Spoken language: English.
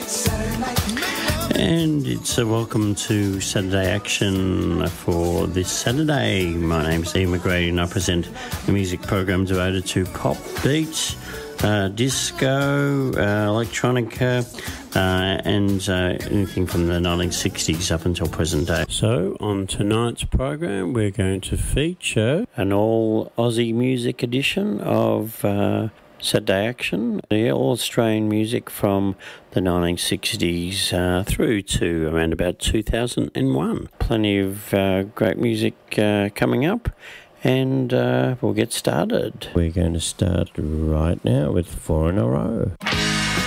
And it's a welcome to Saturday Action for this Saturday. My name's Ian McGrady and I present the music program devoted to pop, beat, disco, electronica, and anything from the 1960s up until present day. So on tonight's program we're going to feature an all Aussie music edition of Saturday Action, the all-Australian music from the 1960s through to around about 2001. Plenty of great music coming up, and we'll get started. We're going to start right now with Four in a Row.